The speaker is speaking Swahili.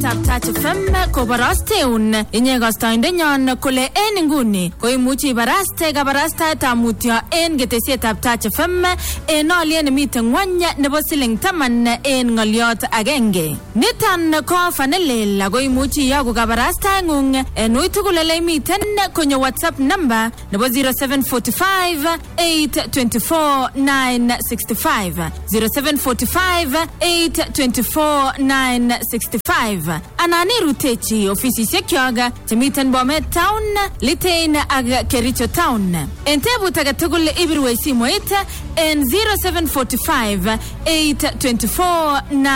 ketesietab Touch FM koborosteun inye kastoindenyon kole en nguni koimuchi ibaraste kabarastaetab mutyo en ketesietab Touch FM en olyet nemiten ngwony nebo siling 10 en ngoliot agenge. Niton ko fanelel koimuchi iyoku kabarastaengung en uitugul ole imiten konyo WhatsApp number nebo 0745 824 965 0745 824 965 anani rutechi ofisisiek yoga chemiten Bomet Town, Litein ak Kericho Town. En tebut agetugul ibirwe simoit en 0745 824 965